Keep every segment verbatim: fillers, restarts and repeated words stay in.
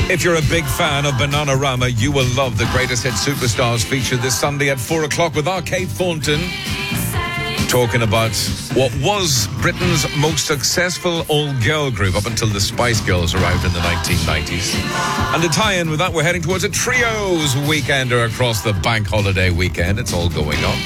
If you're a big fan of Bananarama, you will love the Greatest Hit Superstars feature this Sunday at four o'clock with Arcade Thornton, talking about what was Britain's most successful all-girl group up until the Spice Girls arrived in the nineteen nineties. And to tie in with that, we're heading towards a trios weekender across the bank holiday weekend. It's all going on.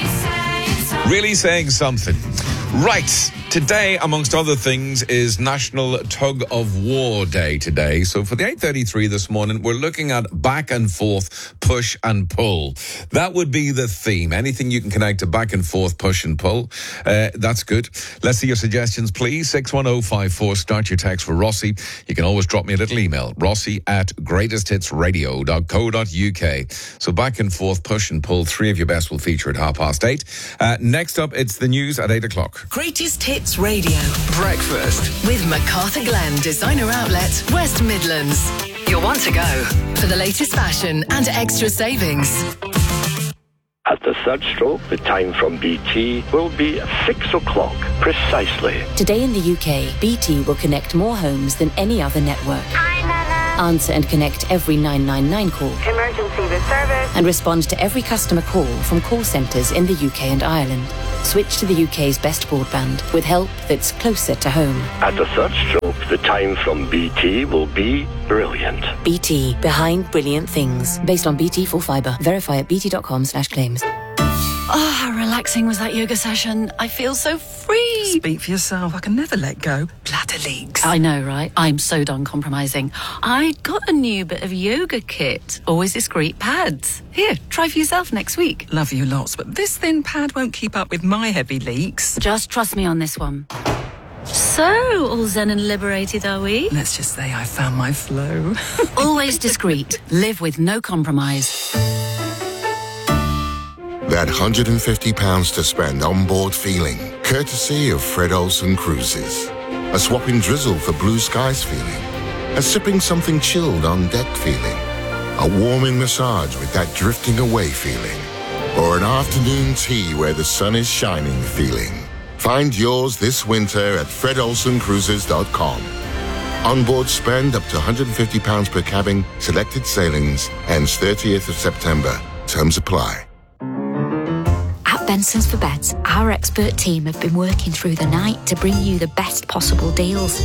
Really saying something. Right. Today, amongst other things, is National Tug of War Day today. So for the eight thirty-three this morning, we're looking at back and forth, push and pull. That would be the theme. Anything you can connect to back and forth, push and pull. Uh, that's good. Let's see your suggestions, please. six one oh five four. Start your text for Rossi. You can always drop me a little email. Rossi at greatest hits radio dot co dot uk. So back and forth, push and pull. Three of your best will feature at half past eight. Uh, next up, it's the news at eight o'clock. Greatest Hits Radio. Breakfast. With MacArthur Glen Designer Outlet, West Midlands. You'll want to go for the latest fashion and extra savings. At the third stroke, the time from B T will be six o'clock precisely. Today in the U K, B T will connect more homes than any other network. Hi, Nana. Answer and connect every nine nine nine call. Emergency with service. And respond to every customer call from call centres in the U K and Ireland. Switch to the U K's best broadband with help that's closer to home. At the third stroke, the time from B T will be brilliant. B T, behind brilliant things. Based on B T Full Fibre. Verify at bt.com slash claims. Oh, how relaxing was that yoga session? I feel so free. Speak for yourself. I can never let go. Bladder leaks. I know, right? I'm so done compromising. I got a new bit of yoga kit. Always discreet pads. Here, try for yourself next week. Love you lots, but this thin pad won't keep up with my heavy leaks. Just trust me on this one. So, all zen and liberated, are we? Let's just say I found my flow. Always discreet. Live with no compromise. That one hundred fifty pounds to spend on board feeling, courtesy of Fred Olsen Cruises. A swapping drizzle for blue skies feeling. A sipping something chilled on deck feeling. A warming massage with that drifting away feeling. Or an afternoon tea where the sun is shining feeling. Find yours this winter at fred olsen cruises dot com. Onboard spend up to one hundred fifty pounds per cabin, selected sailings, ends thirtieth of September. Terms apply. At Benson's for Beds, our expert team have been working through the night to bring you the best possible deals.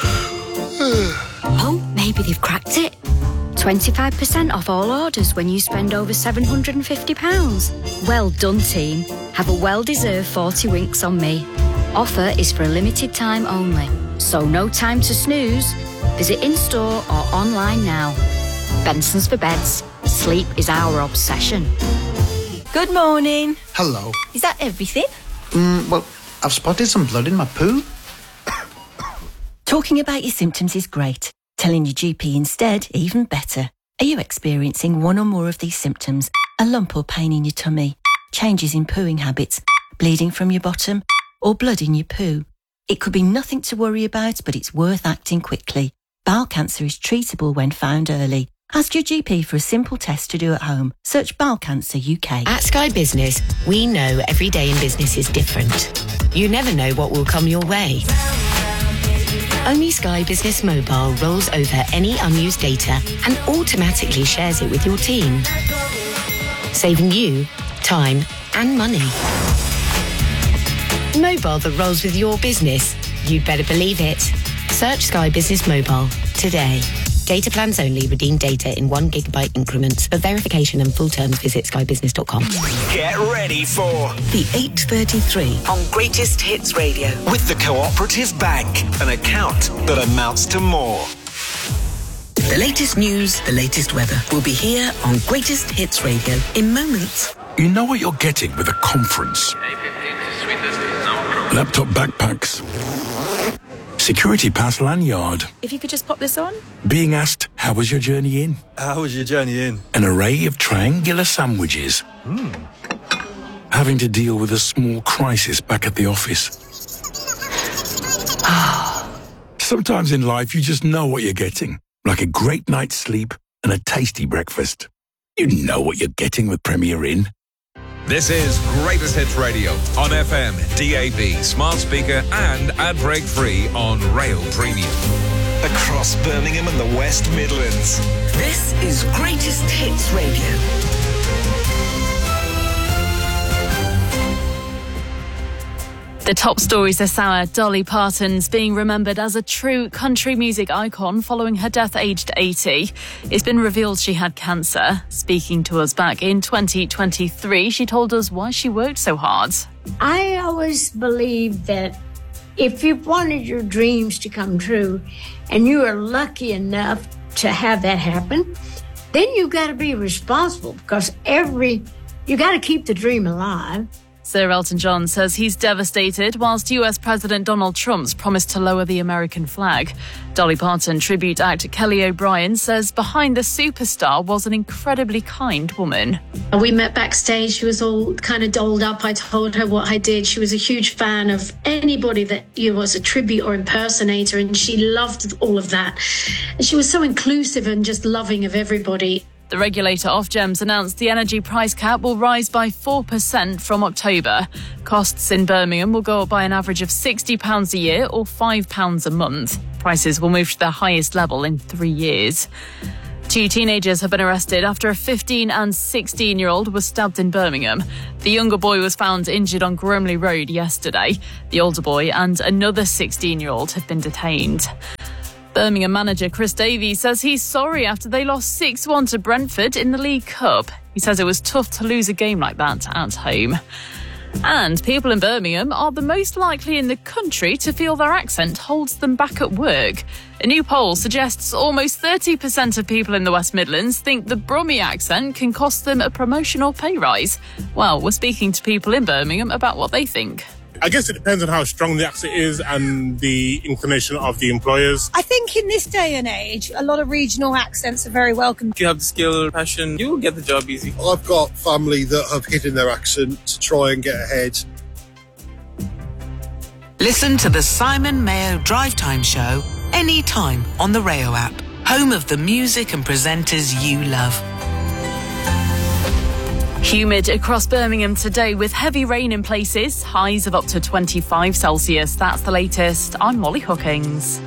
Oh, maybe they've cracked it. twenty-five percent off all orders when you spend over seven hundred fifty pounds. Well done, team. Have a well-deserved forty winks on me. Offer is for a limited time only, so no time to snooze. Visit in-store or online now. Benson's for Beds. Sleep is our obsession. Good morning. Hello. Is that everything? Mm, well, I've spotted some blood in my poo. Talking about your symptoms is great. Telling your G P instead, even better. Are you experiencing one or more of these symptoms? A lump or pain in your tummy? Changes in pooing habits? Bleeding from your bottom? Or blood in your poo? It could be nothing to worry about, but it's worth acting quickly. Bowel cancer is treatable when found early. Ask your G P for a simple test to do at home. Search Bowel Cancer U K. At Sky Business, we know every day in business is different. You never know what will come your way. Only Sky Business Mobile rolls over any unused data and automatically shares it with your team, saving you time and money. Mobile that rolls with your business. You'd better believe it. Search Sky Business Mobile today. Data plans only. Redeem data in one gigabyte increments. For verification and full terms, visit sky business dot com. Get ready for The eight thirty-three on Greatest Hits Radio with the Cooperative Bank, an account that amounts to more. The latest news, the latest weather will be here on Greatest Hits Radio in moments. You know what you're getting with a conference. Laptop backpacks. Security pass lanyard. If you could just pop this on. Being asked, how was your journey in? How was your journey in? An array of triangular sandwiches. Mm. Having to deal with a small crisis back at the office. Sometimes in life, you just know what you're getting. Like a great night's sleep and a tasty breakfast. You know what you're getting with Premier Inn. This is Greatest Hits Radio on F M, D A B, smart speaker and ad break free on Rail Premium. across Birmingham and the West Midlands. This is Greatest Hits Radio. The top stories this hour: Dolly Parton's being remembered as a true country music icon following her death aged eighty. It's been revealed she had cancer. Speaking to us back in twenty twenty-three, she told us why she worked so hard. I always believed that if you wanted your dreams to come true and you are lucky enough to have that happen, then you got to be responsible, because every you got to keep the dream alive. Sir Elton John says he's devastated, whilst U S President Donald Trump's promised to lower the American flag. Dolly Parton tribute actor Kelly O'Brien says behind the superstar was an incredibly kind woman. We met backstage. She was all kind of dolled up. I told her what I did. She was a huge fan of anybody that, you know, was a tribute or impersonator, and she loved all of that. And she was so inclusive and just loving of everybody. The regulator Ofgems announced the energy price cap will rise by four percent from October. Costs in Birmingham will go up by an average of sixty pounds a year or five pounds a month. Prices will move to their highest level in three years. Two teenagers have been arrested after a fifteen and sixteen-year-old was stabbed in Birmingham. The younger boy was found injured on Gormley Road yesterday. The older boy and another sixteen-year-old have been detained. Birmingham manager Chris Davies says he's sorry after they lost six one to Brentford in the League Cup. He says it was tough to lose a game like that at home. And people in Birmingham are the most likely in the country to feel their accent holds them back at work. A new poll suggests almost thirty percent of people in the West Midlands think the Brummie accent can cost them a promotion or pay rise. Well, we're speaking to people in Birmingham about what they think. I guess it depends on how strong the accent is and the inclination of the employers. I think in this day and age, a lot of regional accents are very welcome. If you have the skill, passion, you will get the job easy. I've got family that have hidden their accent to try and get ahead. Listen to the Simon Mayo Drive Time Show anytime on the Rayo app, home of the music and presenters you love. Humid across Birmingham today with heavy rain in places, highs of up to twenty-five Celsius. That's the latest. I'm Molly Hookings.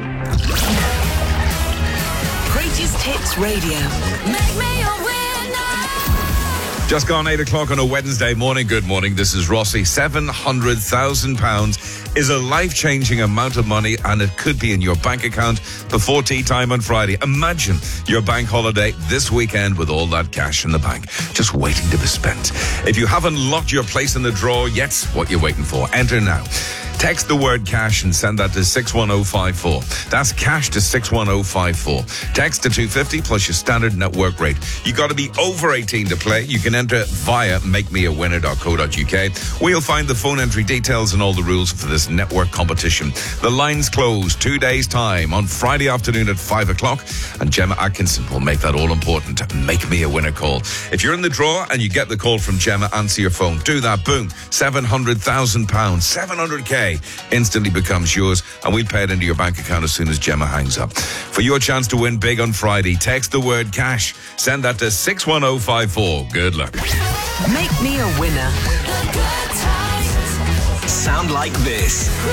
Greatest Hits Radio. Make me a winner. Just gone eight o'clock on a Wednesday morning. Good morning. This is Rossi. seven hundred thousand pounds is a life-changing amount of money, and it could be in your bank account before tea time on Friday. Imagine your bank holiday this weekend with all that cash in the bank, just waiting to be spent. If you haven't locked your place in the draw yet, what you waiting for? Enter now. Text the word cash and send that to six one oh five four. That's cash to six one oh five four. Text to two fifty plus your standard network rate. You got to be over eighteen to play. You can enter via make me a winner dot co dot uk, where you'll find the phone entry details and all the rules for this network competition. The lines close two days' time on Friday afternoon at five o'clock, and Gemma Atkinson will make that all important Make Me a Winner call. If you're in the draw and you get the call from Gemma, answer your phone. Do that. Boom. seven hundred thousand pounds. seven hundred k instantly becomes yours, and we'll pay it into your bank account as soon as Gemma hangs up. For your chance to win big on Friday, text the word cash. Send that to six one oh five four. Good luck. Make me a winner. Sound like this.